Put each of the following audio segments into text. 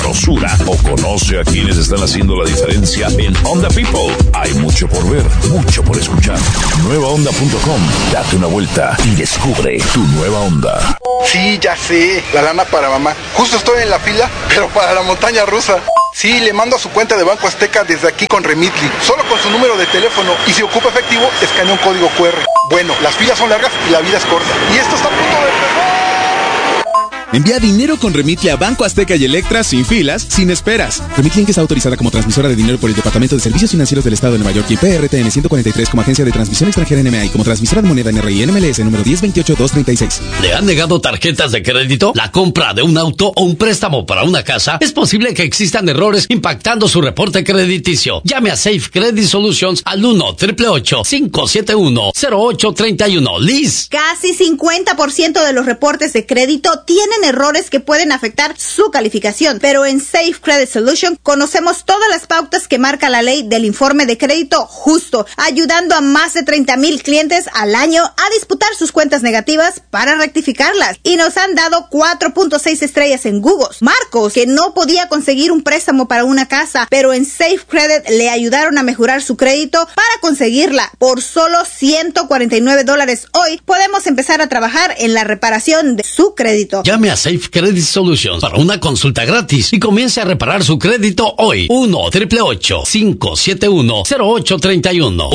sabrosura o conoce a quienes están haciendo la diferencia en Honda People. Hay mucho por ver, mucho por escuchar. Nuevahonda.com. Date una vuelta y descubre tu nueva Honda. Sí, ya sé, la lana para mamá. Justo estoy en la fila, pero para la montaña rusa. Sí, le mando a su cuenta de Banco Azteca desde aquí con Remitly, solo con su número de teléfono, y si ocupa efectivo, escanea un código QR. Bueno, las filas son largas y la vida es corta. Y esto está a punto de empezar. Envía dinero con Remitly a Banco Azteca y Electra sin filas, sin esperas. Remitly Inc. está autorizada como transmisora de dinero por el Departamento de Servicios Financieros del Estado de Nueva York y PRTN 143 como agencia de transmisión extranjera NMA y como transmisora de moneda NRI NMLS número 1028236. ¿Le han negado tarjetas de crédito? ¿La compra de un auto o un préstamo para una casa? Es posible que existan errores impactando su reporte crediticio. Llame a Safe Credit Solutions al 1-888-571-0831. Liz. Casi 50% de los reportes de crédito tienen errores que pueden afectar su calificación, pero en Safe Credit Solution conocemos todas las pautas que marca la ley del informe de crédito justo, ayudando a más de 30,000 clientes al año a disputar sus cuentas negativas para rectificarlas, y nos han dado 4.6 estrellas en Google. Marcos, que no podía conseguir un préstamo para una casa, pero en Safe Credit le ayudaron a mejorar su crédito para conseguirla. Por solo $149 hoy podemos empezar a trabajar en la reparación de su crédito. Llame a Safe Credit Solutions para una consulta gratis y comience a reparar su crédito hoy. 1-888-571-0831.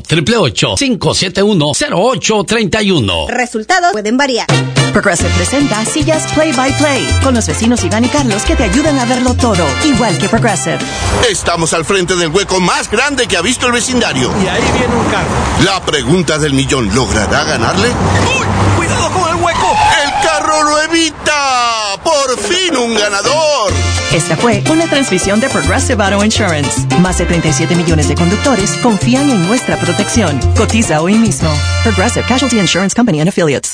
1-888-571-0831. Resultados pueden variar. Progressive presenta sillas Play by Play con los vecinos Iván y Carlos que te ayudan a verlo todo, igual que Progressive. Estamos al frente del hueco más grande que ha visto el vecindario. Y ahí viene un carro. La pregunta del millón, ¿logrará ganarle? ¡Uy! ¡Cuidado con el hueco! ¡El carro lo evita! ¡Por fin un ganador! Esta fue una transmisión de Progressive Auto Insurance. Más de 37 millones de conductores confían en nuestra protección. Cotiza hoy mismo. Progressive Casualty Insurance Company and Affiliates.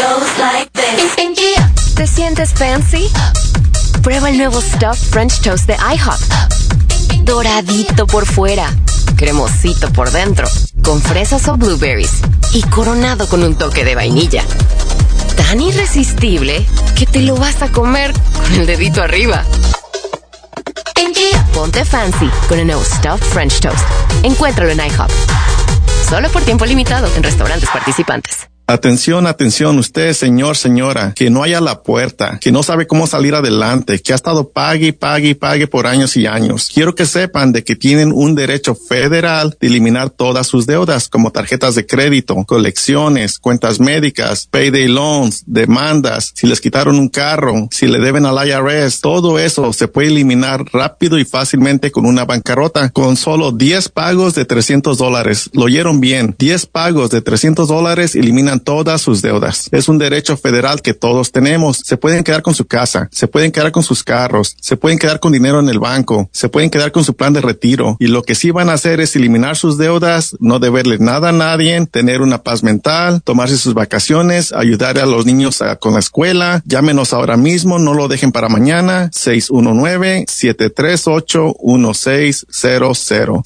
¿Te sientes fancy? Prueba el nuevo Stuffed French Toast de IHOP. Doradito por fuera, cremosito por dentro, con fresas o blueberries y coronado con un toque de vainilla. Tan irresistible que te lo vas a comer con el dedito arriba. Ponte fancy con el nuevo Stuffed French Toast. Encuéntralo en IHOP. Solo por tiempo limitado en restaurantes participantes. Atención, atención, usted, señor, señora, que no haya la puerta, que no sabe cómo salir adelante, que ha estado pague por años y años. Quiero que sepan de que tienen un derecho federal de eliminar todas sus deudas, como tarjetas de crédito, colecciones, cuentas médicas, payday loans, demandas, si les quitaron un carro, si le deben al IRS, todo eso se puede eliminar rápido y fácilmente con una bancarrota, con solo 10 pagos de $300. Lo oyeron bien, 10 pagos de $300 eliminan todas sus deudas. Es un derecho federal que todos tenemos. Se pueden quedar con su casa, se pueden quedar con sus carros, se pueden quedar con dinero en el banco, se pueden quedar con su plan de retiro, y lo que sí van a hacer es eliminar sus deudas, no deberle nada a nadie, tener una paz mental, tomarse sus vacaciones, ayudar a los niños con la escuela. Llámenos ahora mismo, no lo dejen para mañana. 619-738-1600.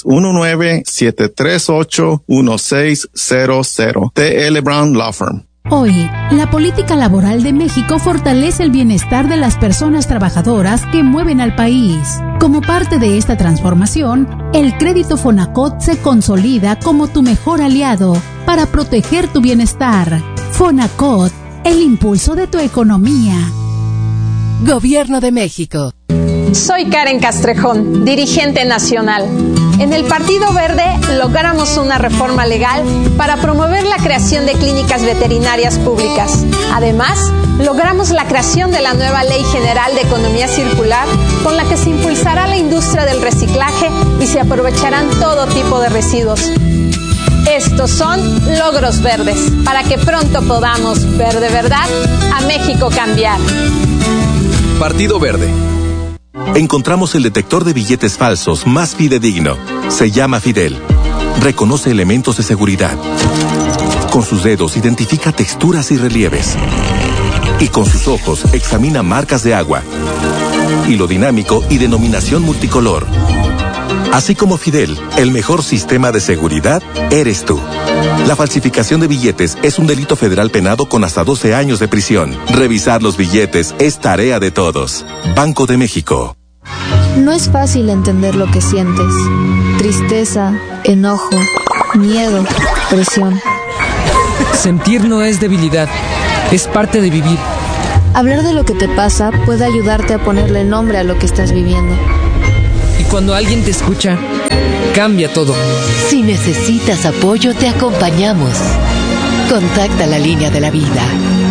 619-738-1600. TL Brown Law Firm. Hoy, la política laboral de México fortalece el bienestar de las personas trabajadoras que mueven al país. Como parte de esta transformación, el crédito Fonacot se consolida como tu mejor aliado para proteger tu bienestar. Fonacot, el impulso de tu economía. Gobierno de México. Soy Karen Castrejón, dirigente nacional. En el Partido Verde logramos una reforma legal para promover la creación de clínicas veterinarias públicas. Además, logramos la creación de la nueva Ley General de Economía Circular, con la que se impulsará la industria del reciclaje y se aprovecharán todo tipo de residuos. Estos son logros verdes, para que pronto podamos ver de verdad a México cambiar. Partido Verde. Encontramos el detector de billetes falsos más fidedigno. Se llama Fidel. Reconoce elementos de seguridad. Con sus dedos identifica texturas y relieves. Y con sus ojos examina marcas de agua, hilo dinámico y denominación multicolor. Así como Fidel, el mejor sistema de seguridad eres tú. La falsificación de billetes es un delito federal penado con hasta 12 años de prisión. Revisar los billetes es tarea de todos. Banco de México. No es fácil entender lo que sientes. Tristeza, enojo, miedo, presión. Sentir no es debilidad, es parte de vivir. Hablar de lo que te pasa puede ayudarte a ponerle nombre a lo que estás viviendo. Y cuando alguien te escucha, cambia todo. Si necesitas apoyo, te acompañamos. Contacta la línea de la vida.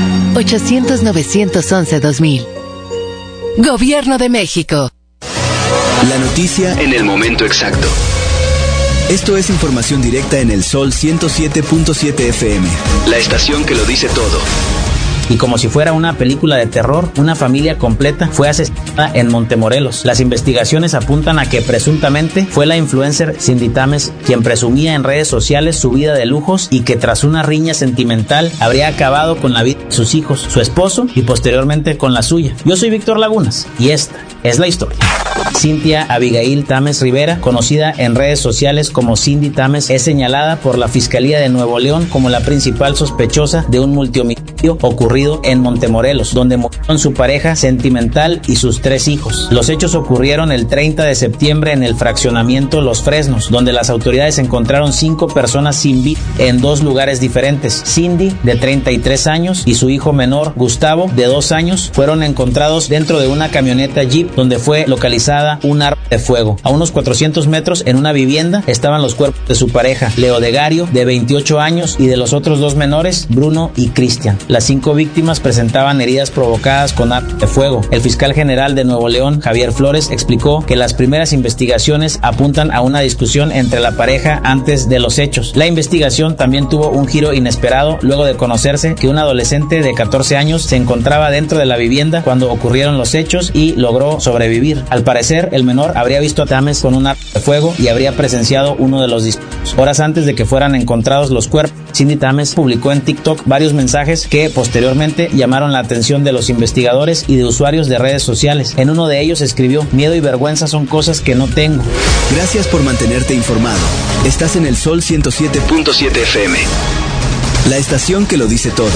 800-911-2000. Gobierno de México. La noticia en el momento exacto. Esto es información directa en el Sol 107.7 FM. La estación que lo dice todo. Y como si fuera una película de terror, una familia completa fue asesinada en Montemorelos. Las investigaciones apuntan a que presuntamente fue la influencer Cindy Tames quien presumía en redes sociales su vida de lujos y que tras una riña sentimental habría acabado con la vida de sus hijos, su esposo y posteriormente con la suya. Yo soy Víctor Lagunas y esta es la historia. Cynthia Abigail Tames Rivera, conocida en redes sociales como Cindy Tames, es señalada por la Fiscalía de Nuevo León como la principal sospechosa de un multihomicidio ocurrido en Montemorelos, donde murieron su pareja sentimental y sus 3 hijos. Los hechos ocurrieron el 30 de septiembre en el fraccionamiento Los Fresnos, donde las autoridades encontraron 5 personas sin vida en 2 lugares diferentes. Cindy, de 33 años, y su hijo menor, Gustavo, de 2 años, fueron encontrados dentro de una camioneta Jeep, donde fue localizada un arma de fuego. A unos 400 metros, en una vivienda, estaban los cuerpos de su pareja, Leodegario, de 28 años, y de los otros 2 menores, Bruno y Cristian. Las 5 víctimas presentaban heridas provocadas con arma de fuego. El fiscal general de Nuevo León, Javier Flores, explicó que las primeras investigaciones apuntan a una discusión entre la pareja antes de los hechos. La investigación también tuvo un giro inesperado luego de conocerse que un adolescente de 14 años se encontraba dentro de la vivienda cuando ocurrieron los hechos y logró sobrevivir. Al parecer, el menor habría visto a Tames con un arma de fuego y habría presenciado uno de los disparos. Horas antes de que fueran encontrados los cuerpos, Cindy Tames publicó en TikTok varios mensajes que posteriormente llamaron la atención de los investigadores y de usuarios de redes sociales. En uno de ellos escribió: miedo y vergüenza son cosas que no tengo. Gracias por mantenerte informado. Estás en el Sol 107.7 FM. La estación que lo dice todo.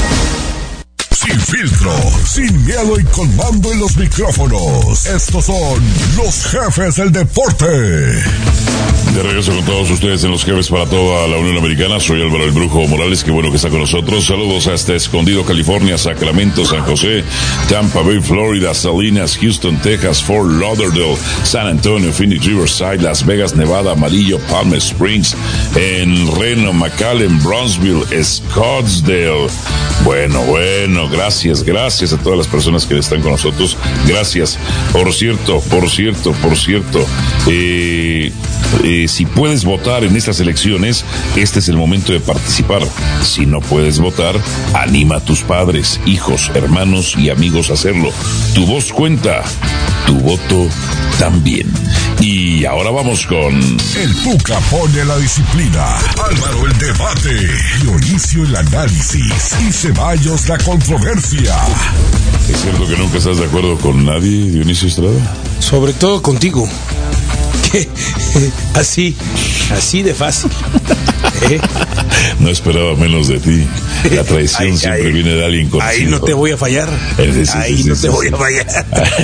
Sin filtro, sin miedo y con mando en los micrófonos. Estos son los jefes del deporte. De regreso con todos ustedes en Los Jefes para toda la Unión Americana. Soy Álvaro el Brujo Morales, qué bueno que está con nosotros. Saludos hasta Escondido, California, Sacramento, San José, Tampa Bay, Florida, Salinas, Houston, Texas, Fort Lauderdale, San Antonio, Phoenix, Riverside, Las Vegas, Nevada, Amarillo, Palm Springs, en Reno, McAllen, Brownsville, Scottsdale. Bueno, gracias a todas las personas que están con nosotros. Gracias. Por cierto, si puedes votar en estas elecciones, este es el momento de participar. Si no puedes votar, anima a tus padres, hijos, hermanos y amigos a hacerlo. Tu voz cuenta, tu voto también. Y ahora vamos con... El Puca pone la disciplina, Álvaro el debate, Dionisio el análisis y Ceballos la controversia. ¿Es cierto que nunca estás de acuerdo con nadie, Dionisio Estrada? Sobre todo contigo. Que así de fácil. No esperaba menos de ti. La traición siempre viene de alguien conocido. Ahí no te voy a fallar. Ahí no te voy a fallar.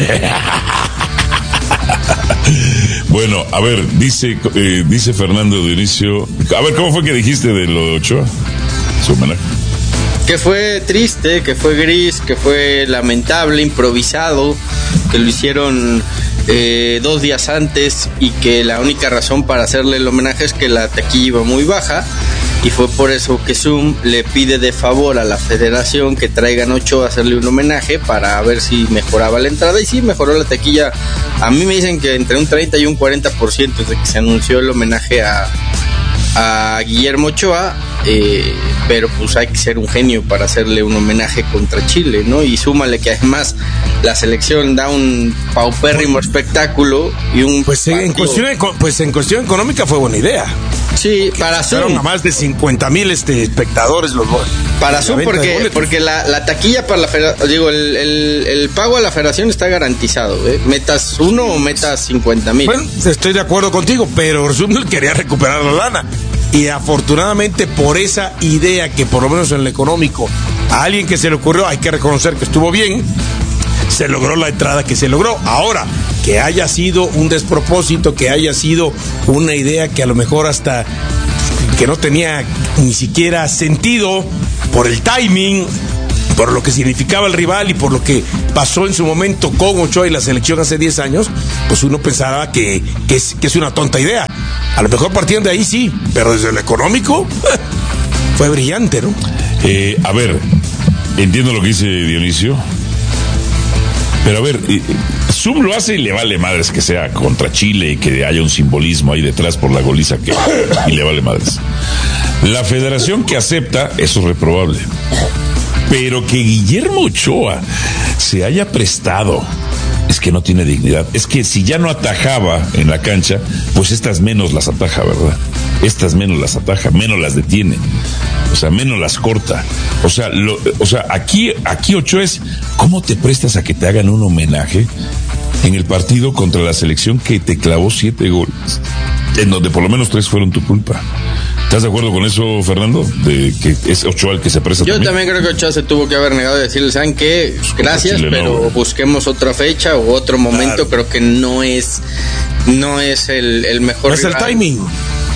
Bueno, a ver, dice Fernando Dionisio. A ver, ¿cómo fue que dijiste de lo de Ochoa? Su homenaje. Que fue triste, que fue gris, que fue lamentable, improvisado, que lo hicieron 2 días antes y que la única razón para hacerle el homenaje es que la taquilla iba muy baja y fue por eso que Zoom le pide de favor a la federación que traigan Ochoa a hacerle un homenaje para ver si mejoraba la entrada, y sí mejoró la taquilla. A mí me dicen que entre un 30 y un 40% desde que se anunció el homenaje a Guillermo Ochoa pero pues hay que ser un genio para hacerle un homenaje contra Chile, ¿no? Y súmale que además la selección da un paupérrimo espectáculo y un pues en cuestión económica fue buena idea. Sí, para Zoom. A más de 50,000 espectadores los para Zoom porque la taquilla para el pago a la federación está garantizado, ¿eh? Metas 1 o metas 50,000. Bueno, estoy de acuerdo contigo, pero Zoom quería recuperar la lana. Y afortunadamente por esa idea que por lo menos en lo económico a alguien que se le ocurrió, hay que reconocer que estuvo bien, se logró la entrada que se logró. Ahora, que haya sido un despropósito, que haya sido una idea que a lo mejor hasta que no tenía ni siquiera sentido por el timing, por lo que significaba el rival y por lo que pasó en su momento con Ochoa y la selección hace 10 años, pues uno pensaba que es una tonta idea. A lo mejor partiendo de ahí sí, pero desde lo económico fue brillante, ¿no? A ver, entiendo lo que dice Dionisio, pero a ver, Zoom lo hace y le vale madres que sea contra Chile y que haya un simbolismo ahí detrás por la goliza y le vale madres. La federación que acepta, eso es reprobable. Pero que Guillermo Ochoa se haya prestado, es que no tiene dignidad. Es que si ya no atajaba en la cancha, pues estas menos las ataja, ¿verdad? Estas menos las ataja, menos las detiene. O sea, menos las corta. O sea, aquí Ochoa es, ¿cómo te prestas a que te hagan un homenaje en el partido contra la selección que te clavó 7 goles? En donde por lo menos 3 fueron tu culpa. ¿Estás de acuerdo con eso, Fernando? De que es Ochoa el que se presta. Yo también creo que Ochoa se tuvo que haber negado de decirle, ¿saben qué? Gracias, pero busquemos otra fecha o otro momento. Claro. Creo que no es el mejor. No es el timing.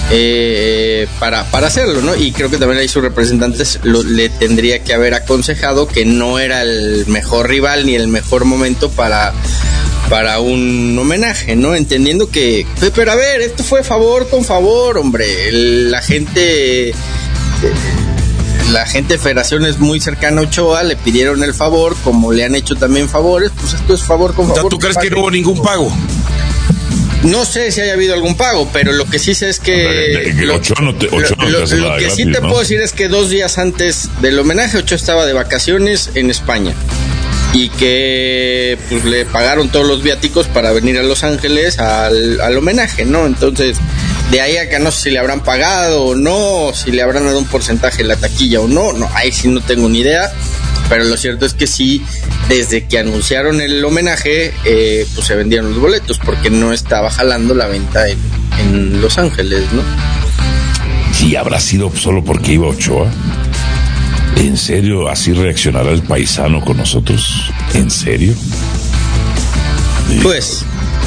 Para hacerlo, ¿no? Y creo que también ahí sus representantes le tendría que haber aconsejado que no era el mejor rival ni el mejor momento para un homenaje, ¿no? Entendiendo que, pero a ver, esto fue favor con favor, hombre. La gente de Federación es muy cercana a Ochoa, le pidieron el favor, como le han hecho también favores, pues esto es favor con favor. ¿Tú crees que no hubo ningún pago? No sé si haya habido algún pago, pero lo que sí sé es que lo que sí te puedo decir es que 2 días antes del homenaje Ochoa estaba de vacaciones en España y que pues le pagaron todos los viáticos para venir a Los Ángeles al homenaje, ¿no? Entonces, de ahí acá no sé si le habrán pagado o no, si le habrán dado un porcentaje en la taquilla o no, ahí sí no tengo ni idea. Pero lo cierto es que sí, desde que anunciaron el homenaje, pues se vendieron los boletos, porque no estaba jalando la venta en Los Ángeles, ¿no? ¿Y habrá sido solo porque iba Ochoa? ¿En serio así reaccionará el paisano con nosotros? ¿En serio? Pues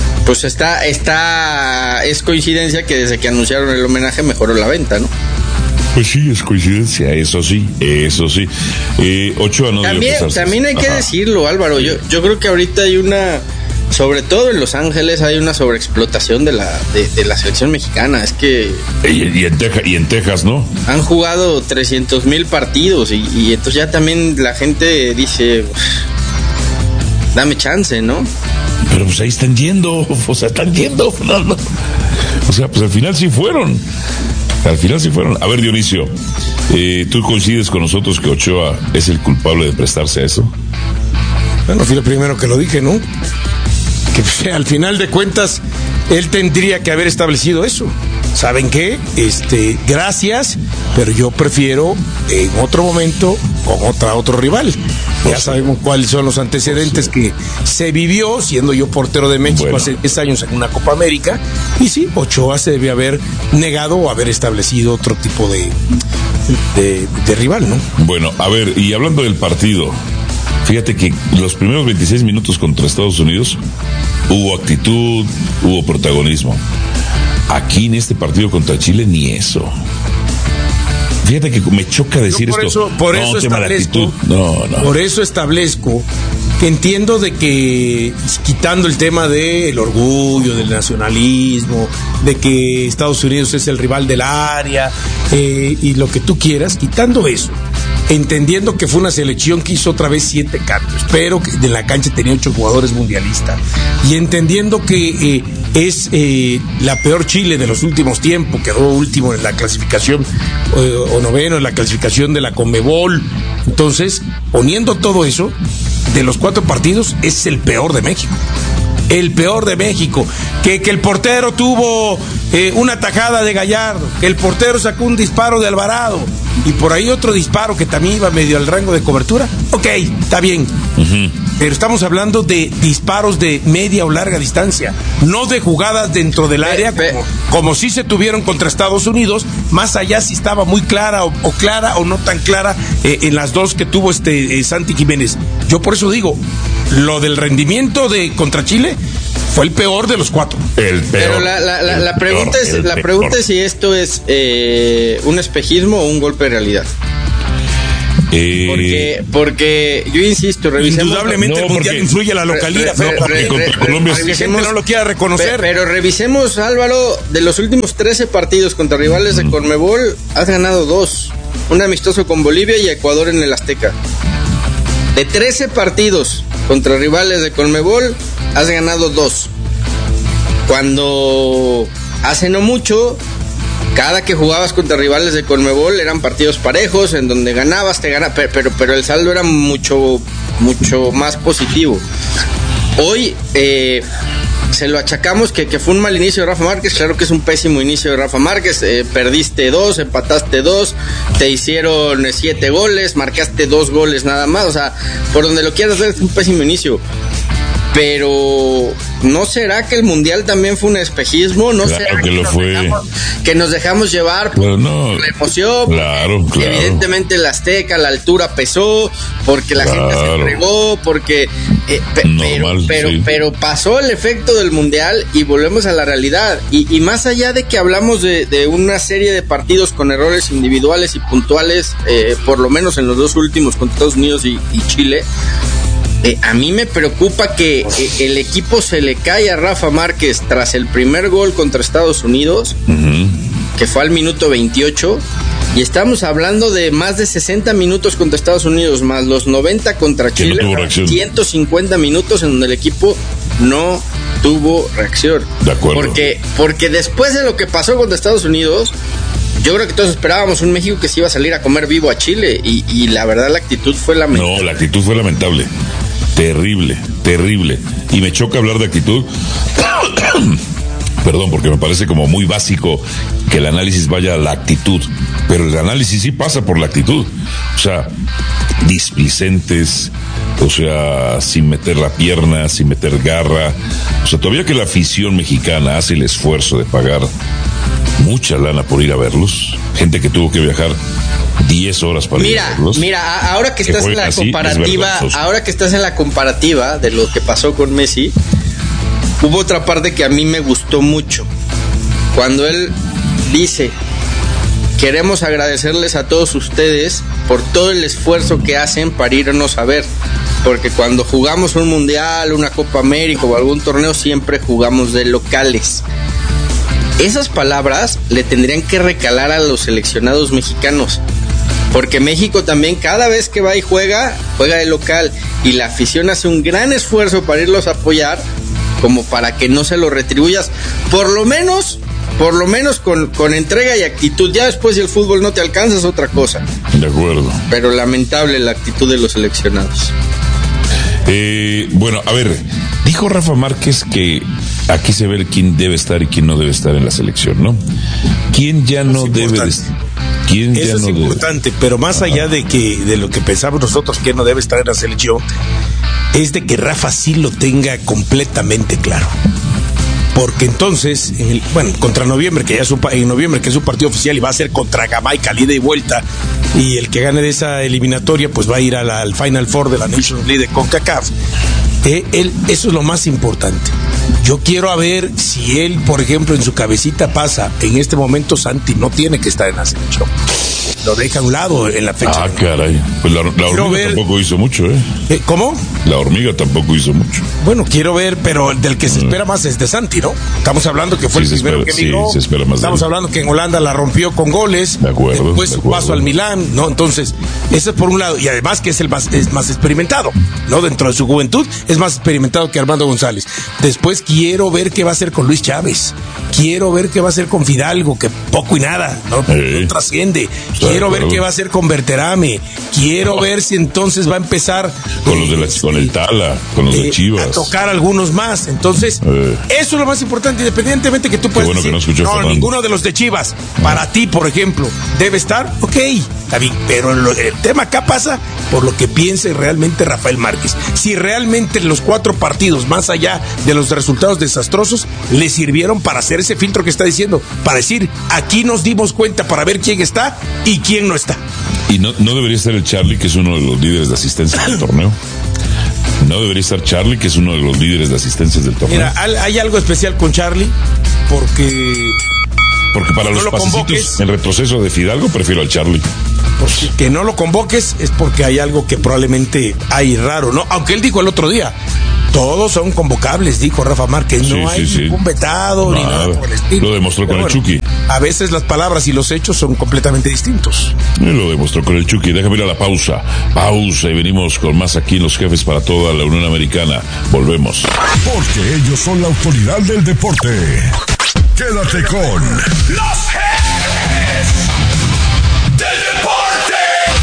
es coincidencia que desde que anunciaron el homenaje mejoró la venta, ¿no? Pues sí, es coincidencia, eso sí. Ochoa no también hay que decirlo, Álvaro. Yo creo que ahorita hay sobre todo en Los Ángeles hay una sobreexplotación de la selección mexicana. Es que y en Texas, ¿no? Han jugado 300,000 partidos y entonces ya también la gente dice, dame chance, ¿no? Pero pues ahí están yendo, Fernando. O sea, pues al final sí fueron. A ver, Dionisio, ¿tú coincides con nosotros que Ochoa es el culpable de prestarse a eso? Bueno, fui el primero que lo dije, ¿no? Que al final de cuentas él tendría que haber establecido eso. ¿Saben qué? Gracias, pero yo prefiero en otro momento con otro rival. Ya sabemos cuáles son los antecedentes que se vivió siendo yo portero de México hace 10 años en una Copa América. Y sí, Ochoa se debe haber negado o haber establecido otro tipo de rival, ¿no? Bueno, a ver, y hablando del partido, fíjate que los primeros 26 minutos contra Estados Unidos hubo actitud, hubo protagonismo. Aquí en este partido contra Chile ni eso. Fíjate que me choca decir esto. Por eso establezco que entiendo de que, quitando el tema del orgullo, del nacionalismo, de que Estados Unidos es el rival del área, y lo que tú quieras, quitando eso, entendiendo que fue una selección que hizo otra vez 7 cambios, pero que en la cancha tenía 8 jugadores mundialistas, y entendiendo que es la peor Chile de los últimos tiempos, quedó último en la clasificación o noveno en la clasificación de la Conmebol. Entonces, poniendo todo eso, de los 4 partidos es el peor de México. El peor de México. Que el portero tuvo una tajada de Gallardo, que el portero sacó un disparo de Alvarado y por ahí otro disparo que también iba medio al rango de cobertura. Ok, está bien. Pero estamos hablando de disparos de media o larga distancia, no de jugadas dentro del área como sí se tuvieron contra Estados Unidos, más allá si estaba muy clara o clara o no tan clara en las dos que tuvo Santi Jiménez. Yo por eso digo, lo del rendimiento contra Chile fue el peor de los 4. El peor. Pero la pregunta es si esto es un espejismo o un golpe de realidad. Porque yo insisto, revisemos. Indudablemente el mundial influye la localidad, porque contra Colombia gente no lo quiera reconocer. Pero revisemos, Álvaro, de los últimos 13 partidos contra rivales de Conmebol, has ganado 2. Un amistoso con Bolivia y Ecuador en el Azteca. De 13 partidos contra rivales de Conmebol, has ganado 2. Cuando hace no mucho, cada que jugabas contra rivales de Conmebol eran partidos parejos, en donde ganabas, pero el saldo era mucho más positivo. Hoy se lo achacamos que fue un mal inicio de Rafa Márquez. Claro que es un pésimo inicio de Rafa Márquez. Perdiste 2, empataste 2, te hicieron 7 goles, marcaste 2 goles nada más. O sea, por donde lo quieras ver, es un pésimo inicio. Pero ¿no será que el mundial también fue un espejismo? ¿No claro será que nos dejamos llevar por la emoción? Claro. Evidentemente el Azteca, la altura pesó, porque la gente se fregó, porque pero pasó el efecto del mundial y volvemos a la realidad. Y más allá de que hablamos de una serie de partidos con errores individuales y puntuales, por lo menos en los 2 últimos contra Estados Unidos y Chile, a mí me preocupa que el equipo se le cae a Rafa Márquez tras el primer gol contra Estados Unidos, que fue al minuto 28, y estamos hablando de más de 60 minutos contra Estados Unidos, más los 90 contra Chile, 150 minutos en donde el equipo no tuvo reacción. De acuerdo. Porque después de lo que pasó contra Estados Unidos, yo creo que todos esperábamos un México que se iba a salir a comer vivo a Chile, y la verdad la actitud fue lamentable. No, la actitud fue lamentable. Terrible. Y me choca hablar de actitud. Perdón, porque me parece como muy básico que el análisis vaya a la actitud. Pero el análisis sí pasa por la actitud. O sea, displicentes, o sea, sin meter la pierna, sin meter garra. O sea, todavía que la afición mexicana hace el esfuerzo de pagar mucha lana por ir a verlos. Gente que tuvo que viajar 10 horas para ir a verlos. Mira, ahora que estás en la comparativa de lo que pasó con Messi, hubo otra parte que a mí me gustó mucho. Cuando él dice: queremos agradecerles a todos ustedes por todo el esfuerzo que hacen para irnos a ver, porque cuando jugamos un mundial, una Copa América o algún torneo, siempre jugamos de locales. Esas palabras le tendrían que recalar a los seleccionados mexicanos, porque México también cada vez que va y juega de local, y la afición hace un gran esfuerzo para irlos a apoyar, como para que no se lo retribuyas, por lo menos con entrega y actitud. Ya después, si el fútbol no te alcanza, es otra cosa. De acuerdo. Pero lamentable la actitud de los seleccionados. Bueno, a ver, dijo Rafa Márquez que aquí se ve quién debe estar y quién no debe estar en la selección, ¿no? ¿Quién ya no debe estar? Eso es importante, pero más allá de lo que pensamos nosotros que no debe estar en la selección, es de que Rafa sí lo tenga completamente claro. Porque entonces, contra noviembre, que es su partido oficial, y va a ser contra Jamaica, ida y vuelta, y el que gane de esa eliminatoria pues va a ir al Final Four de la Nations League de CONCACAF. Eso es lo más importante. Yo quiero ver si él, por ejemplo, en su cabecita pasa, en este momento Santi no tiene que estar en la selección. Lo deja a un lado en la fecha. Ah, caray. Pues la Urbina tampoco hizo mucho, ¿eh? ¿Cómo? La hormiga tampoco hizo mucho. Bueno, quiero ver, pero del que se espera más es de Santi, ¿no? Estamos hablando que fue el primero que migró. Sí, se espera más. Estamos hablando que en Holanda la rompió con goles. De acuerdo. Después su paso al Milán, ¿no? Entonces, eso es por un lado. Y además que es más experimentado, ¿no? Dentro de su juventud es más experimentado que Armando González. Después quiero ver qué va a hacer con Luis Chávez. Quiero ver qué va a hacer con Fidalgo, que poco y nada, no trasciende. Quiero ver qué va a hacer con Berterame. Quiero ver si entonces va a empezar con el Tala, con los de Chivas, a tocar algunos más. Entonces, eso es lo más importante, independientemente que tú puedas decir, no, ninguno de los de Chivas, para ti, por ejemplo, debe estar, ok, está bien, pero el tema acá pasa por lo que piense realmente Rafael Márquez. Si realmente los 4 partidos, más allá de los resultados desastrosos, le sirvieron para hacer ese filtro que está diciendo, para decir, aquí nos dimos cuenta para ver quién está y quién no está. Y no debería estar el Charlie, que es uno de los líderes de asistencia del torneo. No debería estar Charlie, que es uno de los líderes de asistencias del torneo. Mira, hay algo especial con Charlie, porque para los pasitos en retroceso de Fidalgo, prefiero al Charlie. Porque que no lo convoques es porque hay algo que probablemente hay raro, ¿no? Aunque él dijo el otro día, todos son convocables, dijo Rafa Márquez, no hay ningún vetado ni nada por el estilo. Lo demostró con el Chucky. A veces las palabras y los hechos son completamente distintos. Lo demostró con el Chucky. Déjame ir a la pausa. Pausa y venimos con más aquí en Los Jefes para toda la Unión Americana. Volvemos. Porque ellos son la autoridad del deporte. Quédate con Los Jefes del Deporte.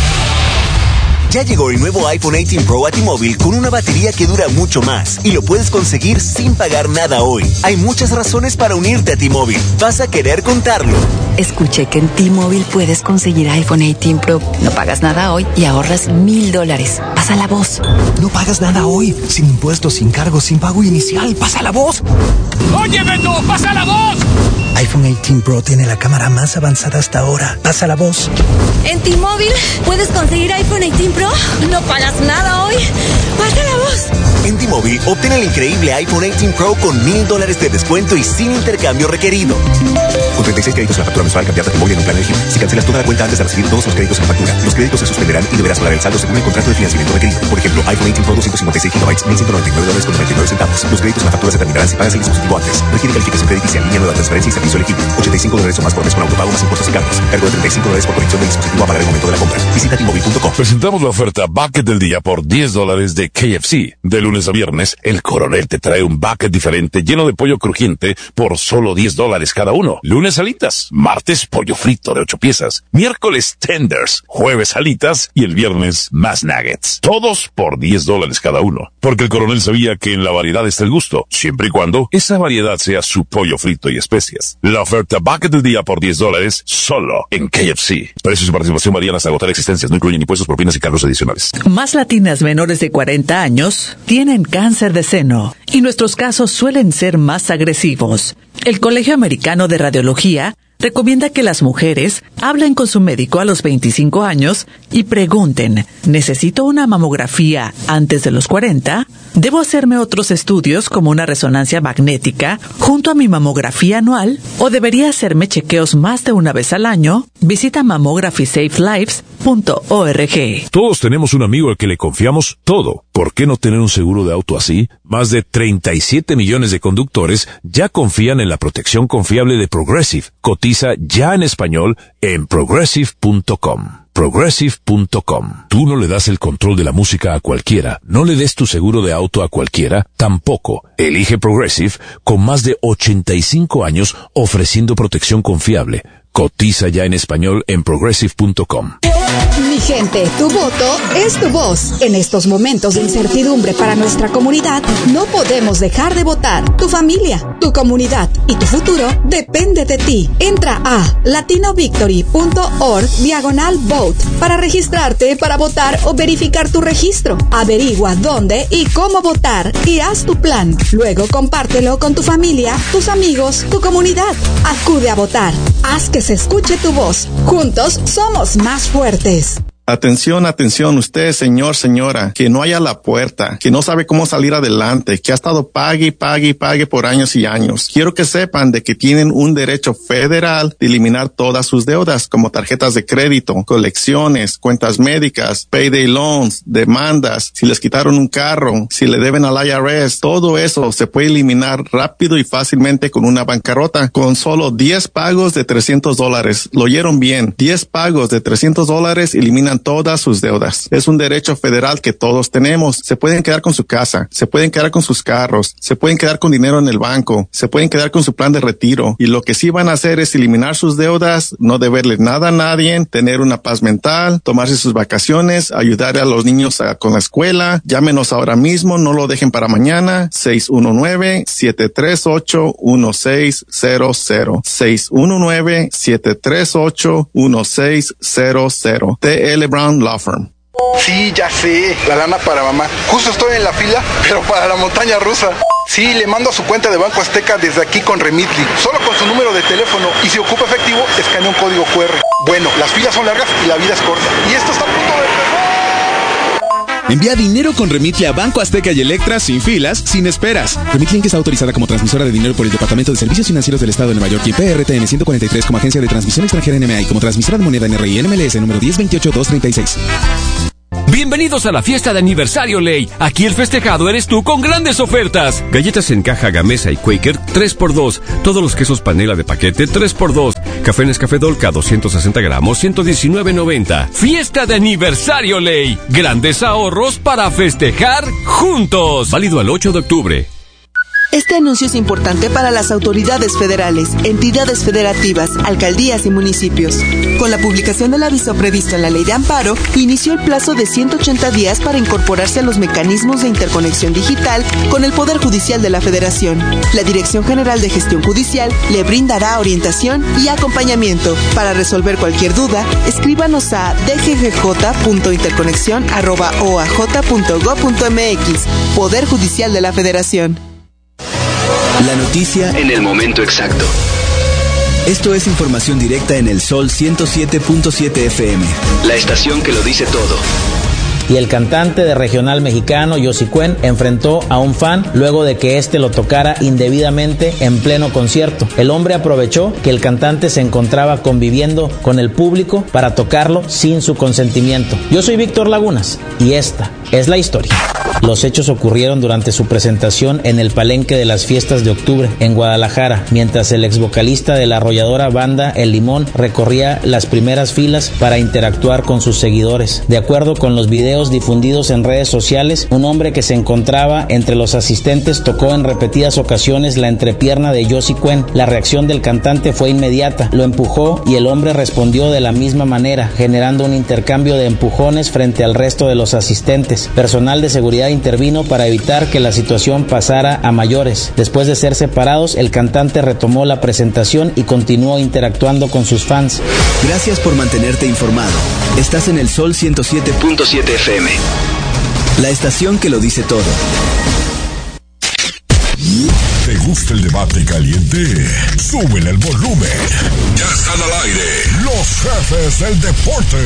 Ya llegó el nuevo iPhone 18 Pro a T-Mobile con una batería que dura mucho más y lo puedes conseguir sin pagar nada hoy. Hay muchas razones para unirte a T-Mobile. Vas a querer contarlo. Escuché que en T-Mobile puedes conseguir iPhone 18 Pro. No pagas nada hoy y ahorras $1,000. Pasa la voz. No pagas nada hoy. Sin impuestos, sin cargos, sin pago inicial. Pasa la voz. ¡Oye, Beto! ¡Pasa la voz! iPhone 18 Pro tiene la cámara más avanzada hasta ahora. Pasa la voz. En T-Mobile puedes conseguir iPhone 18 Pro. No pagas nada hoy. Pasa la voz. En T-Mobile, obtén el increíble iPhone 18 Pro con $1,000 de descuento y sin intercambio requerido. Con 36 créditos en la factura mensual, cambiarte a T-Mobile en un plan elegible. Si cancelas toda la cuenta antes de recibir todos los créditos en la factura, los créditos se suspenderán y deberás pagar el saldo según el contrato de financiamiento requerido. Por ejemplo, iPhone 18 Pro 256 GB, $1,199.99. Los créditos en la factura se terminarán si pagas el dispositivo antes. Requiere calificación crediticia, línea nueva, transferencia y servicio elegible. $85 o más por mes con autopago más impuestos y cargos. Cargo de $35 por conexión del dispositivo a pagar el momento de la compra. Visita T-Mobile.com. Presentamos la oferta Bucket del día por $10 de KFC. De lunes a viernes, el Coronel te trae un bucket diferente lleno de pollo crujiente por solo $10 cada uno. Lunes alitas, martes pollo frito de 8 piezas, miércoles tenders, jueves alitas y el viernes más nuggets. Todos por $10 cada uno. Porque el Coronel sabía que en la variedad está el gusto, siempre y cuando esa variedad sea su pollo frito y especias. La oferta Bucket del día por $10 solo en KFC. Precios y participación varían hasta agotar existencias, no incluyen impuestos, propinas y cargos adicionales. Más latinas menores de 40 años tienen cáncer de seno y nuestros casos suelen ser más agresivos. El Colegio Americano de Radiología recomienda que las mujeres hablen con su médico a los 25 años y pregunten, ¿necesito una mamografía antes de los 40? ¿Debo hacerme otros estudios como una resonancia magnética junto a mi mamografía anual? ¿O debería hacerme chequeos más de una vez al año? Visita mammographySafeLives.org. Todos tenemos un amigo al que le confiamos todo. ¿Por qué no tener un seguro de auto así? Más de 37 millones de conductores ya confían en la protección confiable de Progressive. Cotiza ya en español en Progressive.com. Progressive.com. Tú no le das el control de la música a cualquiera. No le des tu seguro de auto a cualquiera. Tampoco. Elige Progressive con más de 85 años ofreciendo protección confiable. Cotiza ya en español en Progressive.com. Mi gente, tu voto es tu voz. En estos momentos de incertidumbre para nuestra comunidad, no podemos dejar de votar. Tu familia, tu comunidad y tu futuro depende de ti. Entra a latinavictory.org/vote para registrarte para votar o verificar tu registro. Averigua dónde y cómo votar y haz tu plan. Luego compártelo con tu familia, tus amigos, tu comunidad. Acude a votar. Haz que se escuche tu voz. Juntos somos más fuertes. Atención, atención, usted, señor, señora, que no haya la puerta, que no sabe cómo salir adelante, que ha estado pague por años y años. Quiero que sepan de que tienen un derecho federal de eliminar todas sus deudas, como tarjetas de crédito, colecciones, cuentas médicas, payday loans, demandas, si les quitaron un carro, si le deben al IRS, todo eso se puede eliminar rápido y fácilmente con una bancarrota, con solo 10 pagos de $300. Lo oyeron bien, 10 pagos de $300 eliminan todas sus deudas. Es un derecho federal que todos tenemos. Se pueden quedar con su casa, se pueden quedar con sus carros, se pueden quedar con dinero en el banco, se pueden quedar con su plan de retiro, y lo que sí van a hacer es eliminar sus deudas, no deberle nada a nadie, tener una paz mental, tomarse sus vacaciones, ayudar a los niños con la escuela. Llámenos ahora mismo, no lo dejen para mañana. 619-738-1600. 619-738-1600. TL Brown Law Firm. Sí, ya sé, la lana para mamá. Justo estoy en la fila, pero para la montaña rusa. Sí, le mando a su cuenta de Banco Azteca desde aquí con Remitly, solo con su número de teléfono, y si ocupa efectivo, escanea un código QR. Bueno, las filas son largas y la vida es corta. Y esto está a punto de empezar. Envía dinero con Remitly a Banco Azteca y Electra sin filas, sin esperas. Remitly está autorizada como transmisora de dinero por el Departamento de Servicios Financieros del Estado de Nueva York y PRTN 143 como agencia de transmisión extranjera NMA y como transmisora de moneda NRI NMLS número 1028-236. Bienvenidos a la fiesta de aniversario Ley. Aquí el festejado eres tú con grandes ofertas. Galletas en caja Gamesa y Quaker 3x2. Todos los quesos panela de paquete 3x2. Café Nescafé Dolca 260 gramos 119.90. Fiesta de aniversario Ley. Grandes ahorros para festejar juntos. Válido al 8 de octubre. Este anuncio es importante para las autoridades federales, entidades federativas, alcaldías y municipios. Con la publicación del aviso previsto en la Ley de Amparo, inició el plazo de 180 días para incorporarse a los mecanismos de interconexión digital con el Poder Judicial de la Federación. La Dirección General de Gestión Judicial le brindará orientación y acompañamiento. Para resolver cualquier duda, escríbanos a dggj.interconexión@oaj.gov.mx. Poder Judicial de la Federación. La noticia en el momento exacto. Esto es información directa en el Sol 107.7 FM. La estación que lo dice todo. Y el cantante de regional mexicano, Yossi Cuen, enfrentó a un fan luego de que éste lo tocara indebidamente en pleno concierto. El hombre aprovechó que el cantante se encontraba conviviendo con el público para tocarlo sin su consentimiento. Yo soy Víctor Lagunas y esta es la historia. Los hechos ocurrieron durante su presentación en el Palenque de las Fiestas de Octubre, en Guadalajara, mientras el ex vocalista de la arrolladora banda El Limón recorría las primeras filas para interactuar con sus seguidores. De acuerdo con los videos difundidos en redes sociales, un hombre que se encontraba entre los asistentes tocó en repetidas ocasiones la entrepierna de Yossi Cuen. La reacción del cantante fue inmediata, lo empujó y el hombre respondió de la misma manera, generando un intercambio de empujones frente al resto de los asistentes. Personal de seguridad intervino para evitar que la situación pasara a mayores. Después de ser separados, el cantante retomó la presentación y continuó interactuando con sus fans. Gracias por mantenerte informado. Estás en el Sol 107.7 FM. La estación que lo dice todo. ¿Te gusta el debate caliente? Súbele el volumen. Ya están al aire los jefes del deporte.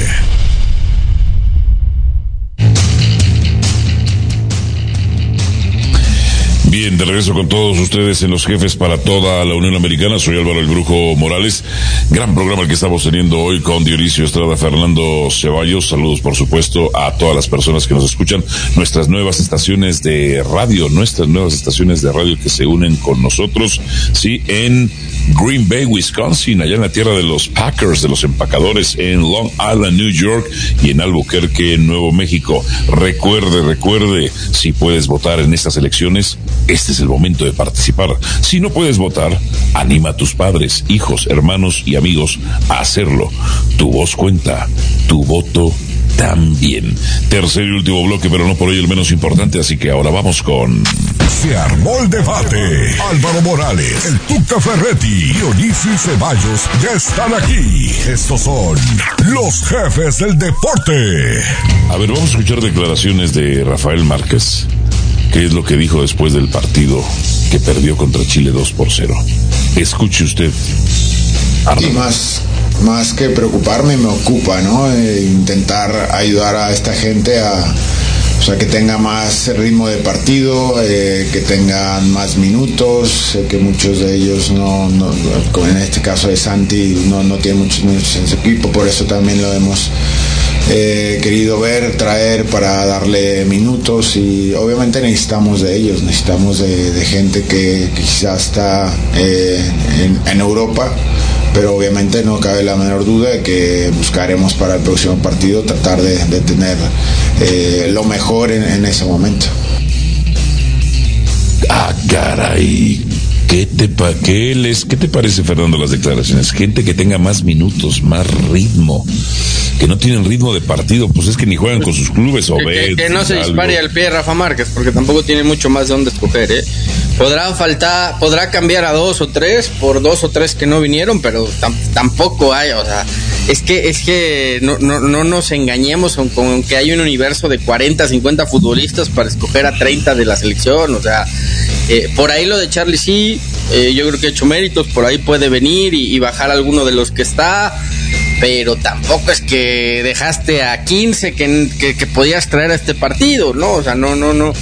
Bien, de regreso con todos ustedes en Los Jefes para toda la Unión Americana. Soy Álvaro El Brujo Morales. Gran programa el que estamos teniendo hoy con Dionisio Estrada, Fernando Ceballos. Saludos, por supuesto, a todas las personas que nos escuchan. Nuestras nuevas estaciones de radio que se unen con nosotros. Sí, en Green Bay, Wisconsin, allá en la tierra de los Packers, de los empacadores, en Long Island, New York, y en Albuquerque, Nuevo México. Recuerde, si puedes votar en estas elecciones, este es el momento de participar. Si no puedes votar, anima a tus padres, hijos, hermanos y amigos a hacerlo. Tu voz cuenta, tu voto también. Tercer y último bloque, pero no por ello el menos importante, así que ahora vamos con... Se armó el debate. Álvaro Morales, el Tuca Ferretti y Dionisio Ceballos ya están aquí. Estos son los jefes del deporte. A ver, vamos a escuchar declaraciones de Rafael Márquez. ¿Qué es lo que dijo después del partido que perdió contra Chile 2-0? Escuche usted, Y más más que preocuparme, me ocupa, ¿no? Intentar ayudar a esta gente a que tenga más ritmo de partido, que tengan más minutos, que muchos de ellos no, como en este caso de Santi, no tiene muchos minutos en su equipo, por eso también lo hemos querido traer para darle minutos, y obviamente necesitamos de ellos, necesitamos de gente que quizás está en Europa, pero obviamente no cabe la menor duda de que buscaremos para el próximo partido tratar de tener lo mejor en ese momento. Ah, caray. ¿Qué te parece, Fernando, las declaraciones? Gente que tenga más minutos, más ritmo, que no tienen ritmo de partido, pues es que ni juegan con sus clubes o que no se dispare al pie Rafa Márquez, porque tampoco tiene mucho más de dónde escoger, ¿eh? Podrá cambiar a 2 o 3 por 2 o 3 que no vinieron, pero tampoco hay, o sea, es que no nos engañemos con que hay un universo de 40, 50 futbolistas para escoger a 30 de la selección, o sea, por ahí lo de Charlie sí, yo creo que ha hecho méritos, por ahí puede venir y bajar alguno de los que está, pero tampoco es que dejaste a 15 que podías traer a este partido, ¿no? O sea, no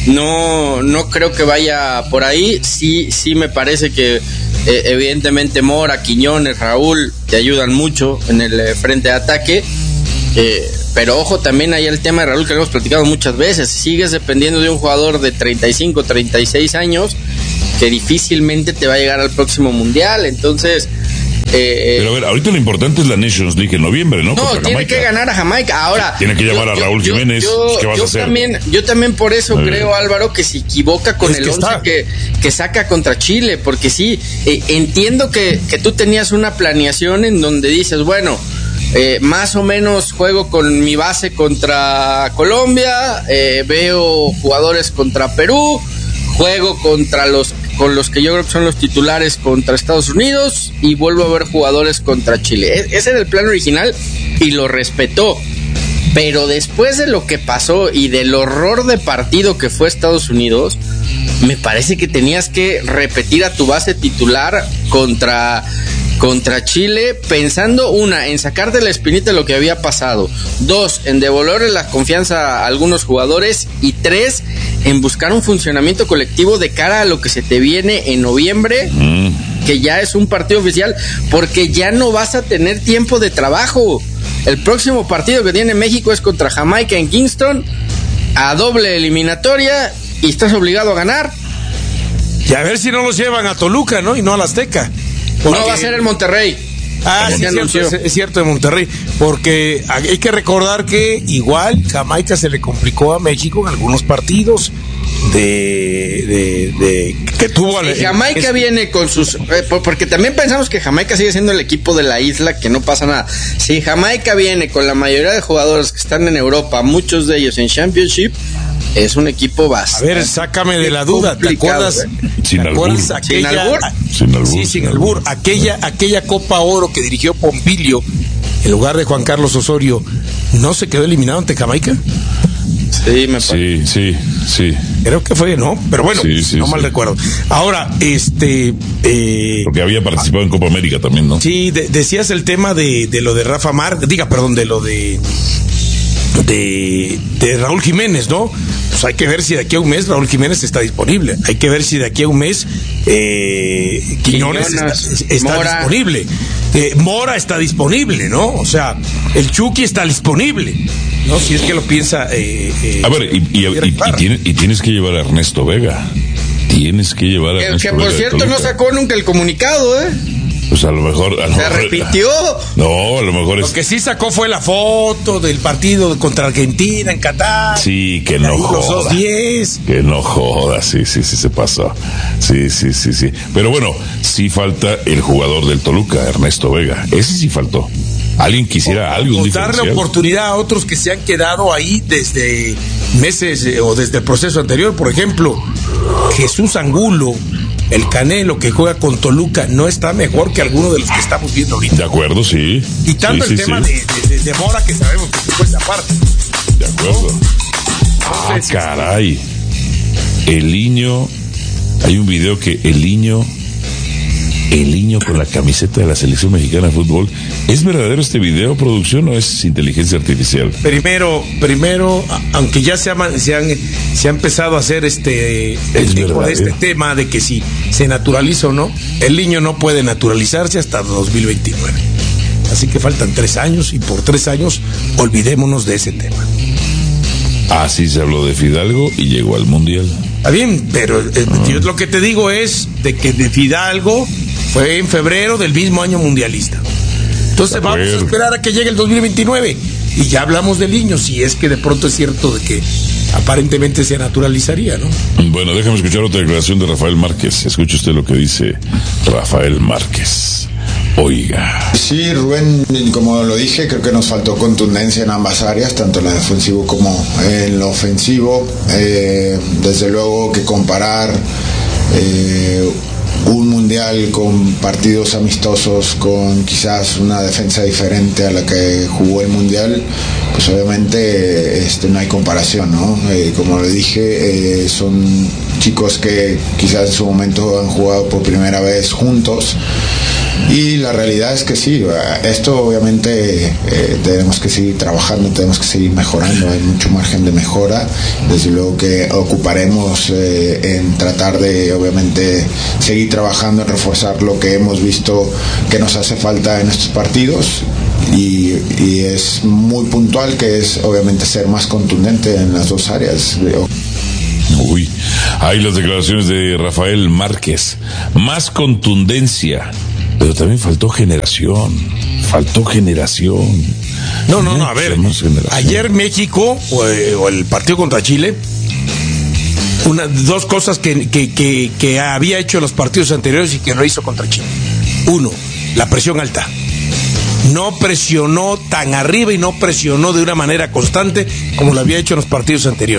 creo que vaya por ahí. Sí me parece que evidentemente Mora, Quiñones, Raúl te ayudan mucho en el frente de ataque, pero ojo también hay el tema de Raúl que lo hemos platicado muchas veces. Sigues dependiendo de un jugador de 35, 36 años que difícilmente te va a llegar al próximo mundial, entonces pero a ver, ahorita lo importante es la Nations League en noviembre, ¿no? No, tiene que ganar a Jamaica. Ahora tiene que llamar a Raúl Jiménez. ¿Qué vas a hacer? Yo también por eso creo, Álvaro, que se equivoca con el 11 que saca contra Chile, porque sí, entiendo que tú tenías una planeación en donde dices, bueno, más o menos juego con mi base contra Colombia, veo jugadores contra Perú, juego con los que yo creo que son los titulares contra Estados Unidos y vuelvo a ver jugadores contra Chile. Ese era el plan original y lo respetó. Pero después de lo que pasó y del horror de partido que fue Estados Unidos, me parece que tenías que repetir a tu base titular contra Chile, pensando en sacarte la espinita de lo que había pasado, 2, en devolverle la confianza a algunos jugadores, y 3, en buscar un funcionamiento colectivo de cara a lo que se te viene en noviembre, que ya es un partido oficial, porque ya no vas a tener tiempo de trabajo. El próximo partido que tiene México es contra Jamaica en Kingston, a doble eliminatoria, y estás obligado a ganar. Y a ver si no los llevan a Toluca, ¿no? Y no a la Azteca. Porque... No, va a ser el Monterrey. Sí, es cierto, de Monterrey. Porque hay que recordar que igual Jamaica se le complicó a México en algunos partidos que tuvo. Jamaica viene con sus... porque también pensamos que Jamaica sigue siendo el equipo de la isla, que no pasa nada. Si Jamaica viene con la mayoría de jugadores que están en Europa, muchos de ellos en Championship, es un equipo bastante... A ver, sácame de la duda, ¿te acuerdas? Sin albur. ¿Sin albur? Sí, sin albur. Aquella Copa Oro que dirigió Pompilio en lugar de Juan Carlos Osorio, ¿no se quedó eliminado ante Jamaica? Sí, me parece. Sí. Creo que fue, ¿no? Pero bueno, no mal recuerdo. Ahora, porque había participado en Copa América también, ¿no? Sí, decías el tema de lo de Rafa Márquez, de lo de Raúl Jiménez, ¿no? Pues hay que ver si de aquí a un mes Raúl Jiménez está disponible. Hay que ver si de aquí a un mes Quiñones está disponible. Mora está disponible, ¿no? O sea, el Chucky está disponible, ¿no? Si es que lo piensa. A ver, y tienes que llevar a Ernesto Vega. Que por cierto no sacó nunca el comunicado, ¿eh? Pues a lo mejor... ¿Se arrepintió? No, a lo mejor Lo que sí sacó fue la foto del partido contra Argentina en Qatar. Sí, que no joda. Los 2-10. Que no joda, sí, se pasó. Sí. Pero bueno, sí falta el jugador del Toluca, Ernesto Vega. Ese sí faltó. Alguien quisiera algo diferencial. Darle oportunidad a otros que se han quedado ahí desde meses o desde el proceso anterior. Por ejemplo, Jesús Angulo, el Canelo, que juega con Toluca, no está mejor que alguno de los que estamos viendo ahorita. De acuerdo, sí. Quitando el tema de Mora, que sabemos que se fue esa parte. De acuerdo. Caray. El Niño, hay un video que el Niño el niño con la camiseta de la selección mexicana de fútbol. ¿Es verdadero este video, producción, o es inteligencia artificial? Primero, aunque ya se ha empezado a hacer este tema de que si se naturaliza o no, el niño no puede naturalizarse hasta 2029. Así que faltan 3 años, y por 3 años olvidémonos de ese tema. Así se habló de Fidalgo y llegó al Mundial. Está bien, pero yo lo que te digo es de que de Fidalgo fue en febrero del mismo año mundialista. Entonces vamos a esperar a que llegue el 2029 y ya hablamos del niño, si es que de pronto es cierto de que aparentemente se naturalizaría, ¿no? Bueno, déjame escuchar otra declaración de Rafael Márquez. Escuche usted lo que dice Rafael Márquez. Oiga. Sí, Rubén, como lo dije, creo que nos faltó contundencia en ambas áreas, tanto en lo defensivo como en lo ofensivo. Desde luego que comparar un mundial con partidos amistosos, con quizás una defensa diferente a la que jugó el mundial, pues obviamente no hay comparación, ¿no? Como lo dije, son chicos que quizás en su momento han jugado por primera vez juntos. Y la realidad es que sí, esto obviamente tenemos que seguir trabajando, tenemos que seguir mejorando, hay mucho margen de mejora. Desde luego que ocuparemos en tratar de obviamente seguir trabajando en reforzar lo que hemos visto que nos hace falta en estos partidos, y es muy puntual, que es obviamente ser más contundente en las dos áreas. Uy, hay las declaraciones de Rafael Márquez, más contundencia. Pero también faltó generación. No, a ver, ayer México, o el partido contra Chile, dos cosas que había hecho en los partidos anteriores y que no hizo contra Chile. Uno, la presión alta. No presionó tan arriba y no presionó de una manera constante como lo había hecho en los partidos anteriores.